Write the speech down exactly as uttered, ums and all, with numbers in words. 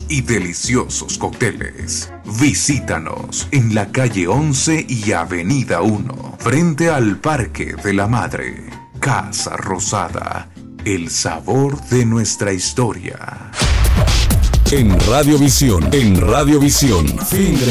y deliciosos cócteles. Visítanos en la calle once y avenida uno, frente al Parque de la Madre. Casa Rosada, el sabor de nuestra historia. En Radiovisión, en Radiovisión, fin de